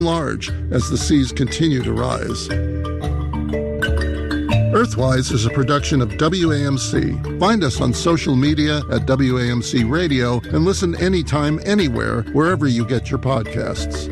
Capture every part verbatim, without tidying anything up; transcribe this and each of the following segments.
large as the seas continue to rise. Earthwise is a production of W A M C. Find us on social media at W A M C Radio and listen anytime, anywhere, wherever you get your podcasts.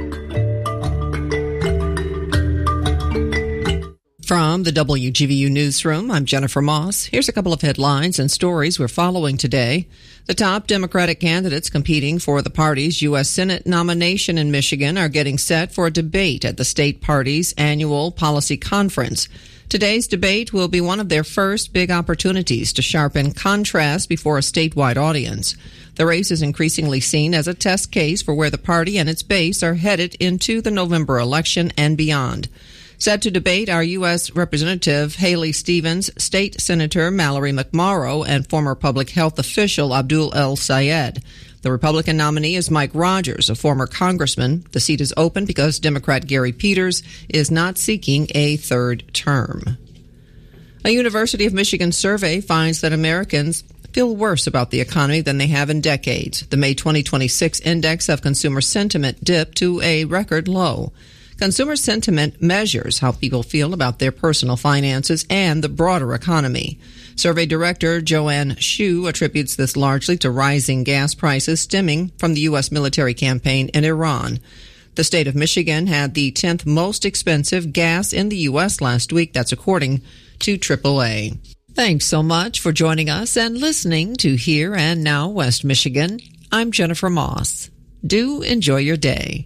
From the W G V U Newsroom, I'm Jennifer Moss. Here's a couple of headlines and stories we're following today. The top Democratic candidates competing for the party's U S Senate nomination in Michigan are getting set for a debate at the state party's annual policy conference. Today's debate will be one of their first big opportunities to sharpen contrast before a statewide audience. The race is increasingly seen as a test case for where the party and its base are headed into the November election and beyond. Set to debate are U S Representative Haley Stevens, State Senator Mallory McMorrow, and former public health official Abdul El Sayed. The Republican nominee is Mike Rogers, a former congressman. The seat is open because Democrat Gary Peters is not seeking a third term. A University of Michigan survey finds that Americans feel worse about the economy than they have in decades. The May twenty twenty-six Index of Consumer Sentiment dipped to a record low. Consumer sentiment measures how people feel about their personal finances and the broader economy. Survey Director Joanne Shu attributes this largely to rising gas prices stemming from the U S military campaign in Iran. The state of Michigan had the tenth most expensive gas in the U S last week. That's according to triple A. Thanks so much for joining us and listening to Here and Now West Michigan. I'm Jennifer Moss. Do enjoy your day.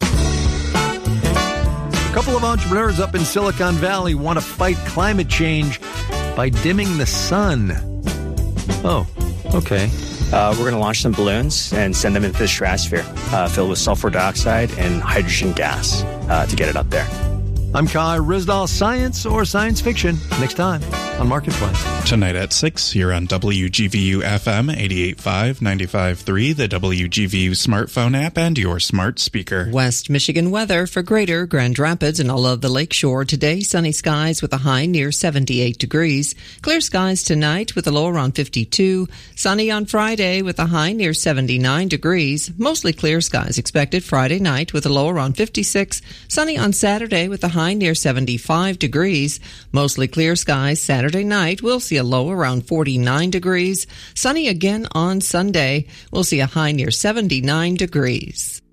A couple of entrepreneurs up in Silicon Valley want to fight climate change by dimming the sun. Oh, okay. Uh, we're going to launch some balloons and send them into the stratosphere, uh, filled with sulfur dioxide and hydrogen gas uh, to get it up there. I'm Kai Rizdal. Science or science fiction? Next time on Marketplace. Tonight at six here on W G V U F M eighty-eight point five, ninety-five point three, the W G V U smartphone app, and your smart speaker. West Michigan weather for Greater Grand Rapids and all of the lakeshore. Today, sunny skies with a high near seventy-eight degrees. Clear skies tonight with a low around fifty-two. Sunny on Friday with a high near seventy-nine degrees. Mostly clear skies expected Friday night with a low around fifty-six. Sunny on Saturday with a high near seventy-five degrees. Mostly clear skies Saturday night. We'll see a low around forty-nine degrees. Sunny again on Sunday. We'll see a high near seventy-nine degrees.